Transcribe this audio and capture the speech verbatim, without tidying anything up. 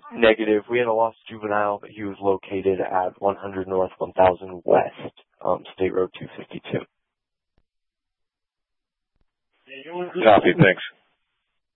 Negative. We had a lost juvenile, but he was located at one hundred North, one thousand West, um, State Road two fifty-two. Copy, thanks.